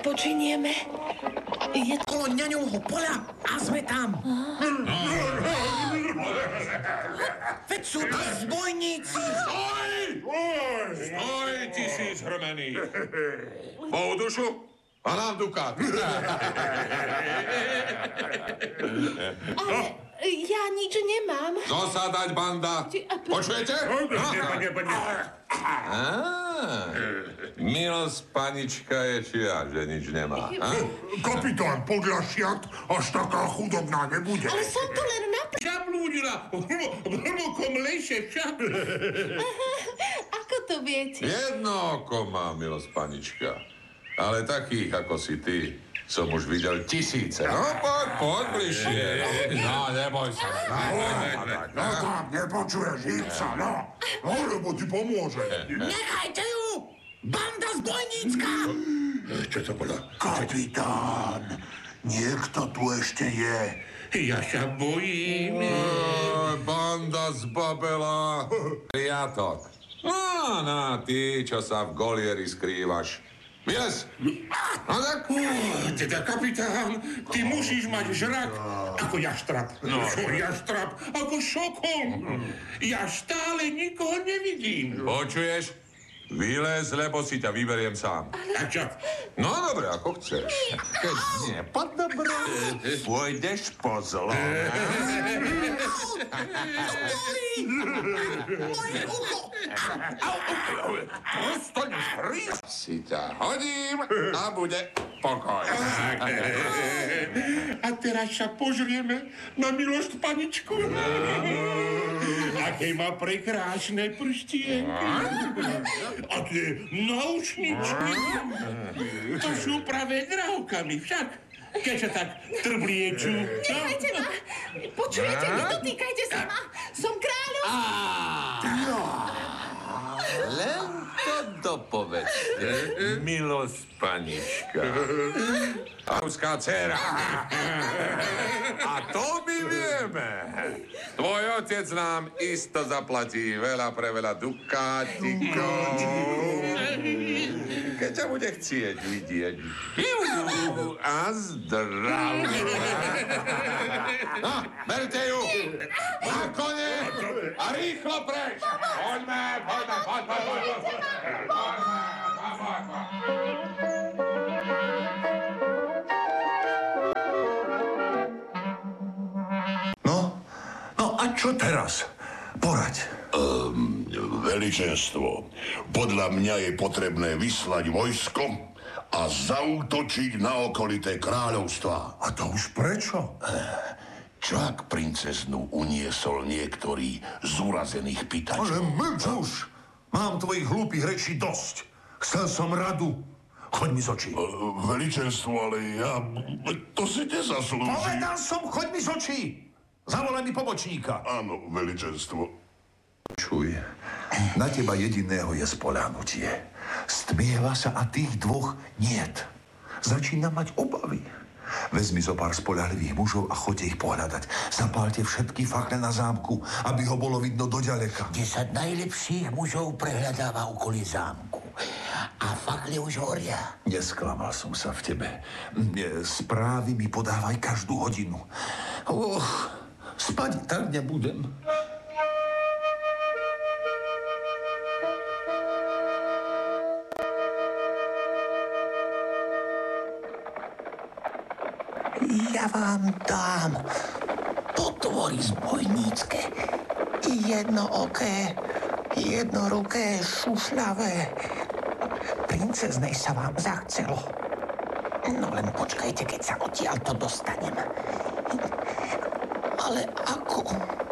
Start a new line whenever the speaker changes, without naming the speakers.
Odpočinieme. Je
Kolo ňaňovho poľa a sme tam. Veď sú to zbojníci.
Stoj, tisíc hrmený. Mohu dušu a nám dukát.
Ale ja nič nemám.
Zosadať, banda. Počujete? Milosť panička je čia, že nič nemá.
Kapitán, podľa šiat až taká chudobná nebude.
Ale som to len
Zablúdila v hlbokom lese však.
Ako to viete?
Jedno oko má, milosť panička. Ale takých, ako si ty, som už videl tisíce. No, poď bližšie. No, neboj sa.
No tam, nepočuješ Ipsa, no. No, lebo ti pomôže.
Nechajte ju! Banda zbojnícka!
Čo to bolo?
Kapitán, niekto tu ešte je.
Ja sa bojím. Banda zbabela. Priatok. No, ty, čo sa v Golieri skrývaš. Vylez! No tak...
Teda, kapitán, ty musíš mať žrak ako jaštrab.
No.
Čo jaštrab ako šokol. Ja stále nikoho nevidím.
Počuješ? Vylez, lebo si ťa vyberiem sám.
A čo?
No, dobre, ako chceš. Keď nie, po dobro, pôjdeš po zlo.
Prostaneš hríz.
Si ťa hodím a bude pokoj.
A teraz sa pozrieme na milosť paničku. Aké má prekrásne prstienky. A tie náušničky. To sú práve drahokami však. Keď sa tak trbliečú.
Nechajte ma! Počujete, nedotýkajte sa ma! Som kráľov!
Len to dopovedzte, milosť panička. Pauská dcera. A to my vieme. Tvoj otec nám isto zaplatí veľa pre veľa dukátikov. Keď ťa bude chcieť vidieť. A zdravie. No, berte ju. Na kone a rýchlo preč. Poďme.
No a čo teraz? Poraď.
Veličenstvo, podľa mňa je potrebné vyslať vojsko a zaútočiť na okolité kráľovstvá.
A to už prečo?
Čo ak princeznu uniesol niektorý z urazených
Ale
pýtačov?
mlč už! Mám tvojich hlúpych rečí dosť. Chcel som radu. Choď mi z očí.
Veličenstvo, ale ja... To si nezaslúži.
Povedal som, choď mi z očí! Zavolaj mi pomočníka.
Áno, veličenstvo.
Čuj, na teba jediného je spoľahnutie. Stmieva sa a tých dvoch niet. Začína mať obavy. Vezmi zo pár spoľahlivých mužov a choďte ich pohľadať. Zapálte všetky fachne na zámku, aby ho bolo vidno doďaleka.
10 najlepších mužov prehľadáva okolí zámku. A fakle už horia.
Nesklamal som sa v tebe. Správy mi podávaj každú hodinu. Spať tak nebudem.
Ja vám dám potvory zbojnícke. Jednooké, jednoruké, šušľavé. Princeznej sa vám zachcelo. No len počkajte, keď sa odtiaľto dostanem. Ale ako?